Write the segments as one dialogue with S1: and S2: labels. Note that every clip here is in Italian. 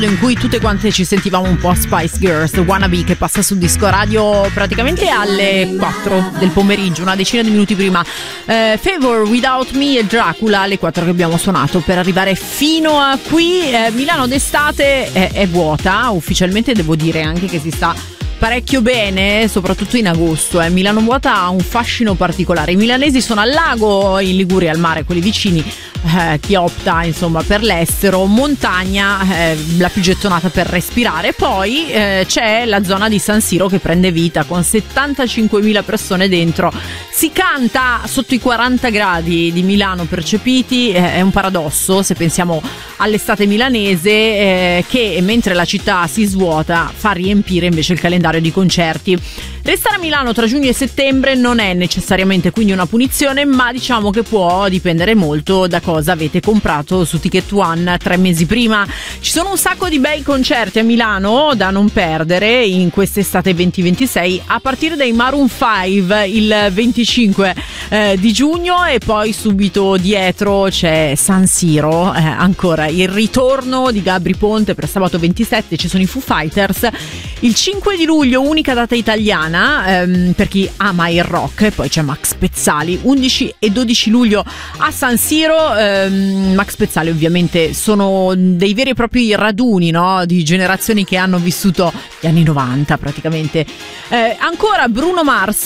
S1: in cui tutte quante ci sentivamo un po' Spice Girls, Wannabe, che passa su Disco Radio praticamente alle 4 del pomeriggio, una decina di minuti prima. Favor, Without Me e Dracula, le 4 che abbiamo suonato per arrivare fino a qui. Milano d'estate è vuota, ufficialmente devo dire anche che si sta parecchio bene, soprattutto in agosto. Milano vuota ha un fascino particolare. I milanesi sono al lago, in Liguria al mare, quelli vicini. Chi opta insomma per l'estero, montagna, la più gettonata per respirare. Poi c'è la zona di San Siro che prende vita con 75.000 persone dentro. Si canta sotto i 40 gradi di Milano percepiti. È un paradosso se pensiamo all'estate milanese, che mentre la città si svuota fa riempire invece il calendario di concerti. Restare a Milano tra giugno e settembre non è necessariamente quindi una punizione, ma diciamo che può dipendere molto da cosa avete comprato su Ticket One 3 mesi prima. Ci sono un sacco di bei concerti a Milano da non perdere in quest'estate 2026, a partire dai Maroon 5 il 25 di giugno, e poi subito dietro c'è San Siro, ancora il ritorno di Gabry Ponte per sabato 27, ci sono i Foo Fighters. Il 5 di luglio, unica data italiana per chi ama il rock, e poi c'è Max Pezzali. 11 e 12 luglio a San Siro. Max Pezzali ovviamente sono dei veri e propri raduni, no? Di generazioni che hanno vissuto gli anni 90 praticamente. Ancora Bruno Mars,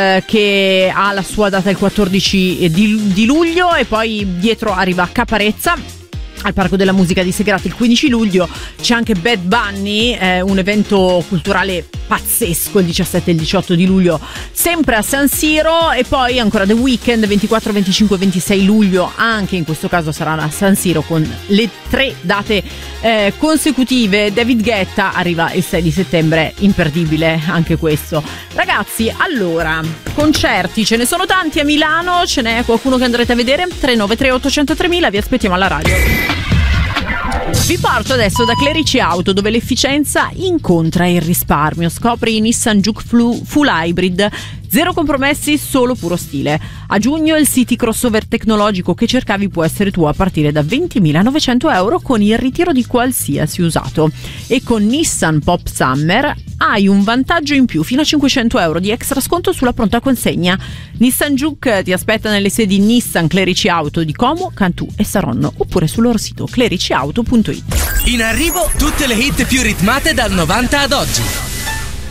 S1: che ha la sua data il 14 di luglio, e poi dietro arriva Caparezza al Parco della Musica di Segrate il 15 luglio. C'è anche Bad Bunny, un evento culturale pazzesco il 17 e il 18 di luglio sempre a San Siro, e poi ancora The Weeknd 24, 25 e 26 luglio, anche in questo caso sarà a San Siro con le 3 date consecutive. David Guetta arriva il 6 di settembre, imperdibile anche questo. Ragazzi, allora, concerti ce ne sono tanti a Milano, ce n'è qualcuno che andrete a vedere? 393 800 3000, vi aspettiamo alla radio. Vi porto adesso da Clerici Auto, dove l'efficienza incontra il risparmio. Scopri i Nissan Juke Full Hybrid, zero compromessi, solo puro stile. A giugno il City crossover tecnologico che cercavi può essere tuo a partire da 20.900 euro con il ritiro di qualsiasi usato. E con Nissan Pop Summer hai un vantaggio in più, fino a 500 euro di extra sconto sulla pronta consegna. Nissan Juke ti aspetta nelle sedi Nissan Clerici Auto di Como, Cantù e Saronno, oppure sul loro sito clericiauto.it.
S2: In arrivo tutte le hit più ritmate dal 90 ad oggi.